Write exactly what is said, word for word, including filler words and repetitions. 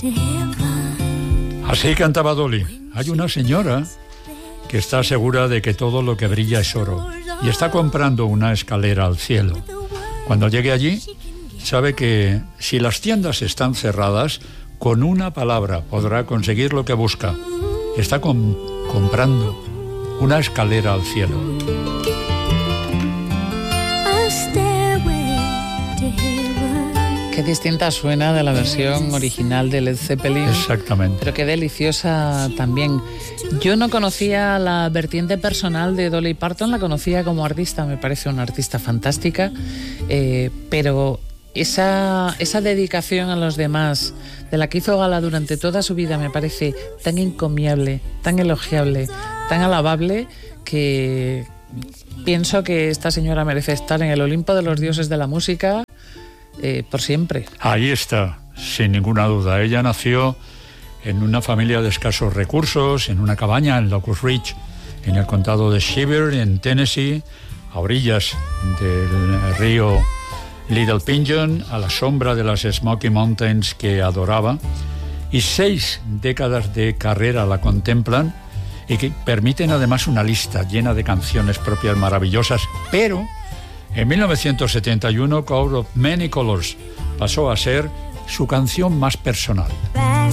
Así cantaba Dolly. Hay una señora que está segura de que todo lo que brilla es oro y está comprando una escalera al cielo. Cuando llegue allí, sabe que si las tiendas están cerradas, con una palabra podrá conseguir lo que busca. Está com- comprando una escalera al cielo. Qué distinta suena de la versión original de Led Zeppelin. Exactamente. Pero qué deliciosa también. Yo no conocía la vertiente personal de Dolly Parton, la conocía como artista, me parece una artista fantástica, eh, pero esa, esa dedicación a los demás, de la que hizo gala durante toda su vida, me parece tan encomiable, tan elogiable, tan alabable, que pienso que esta señora merece estar en el Olimpo de los dioses de la música, Eh, por siempre. Ahí está, sin ninguna duda. Ella nació en una familia de escasos recursos, en una cabaña en Locust Ridge, en el condado de Shaver, en Tennessee, a orillas del río Little Pigeon, a la sombra de las Smoky Mountains que adoraba, y seis décadas de carrera la contemplan y que permiten además una lista llena de canciones propias maravillosas, pero en mil novecientos setenta y uno, Coat of Many Colors pasó a ser su canción más personal.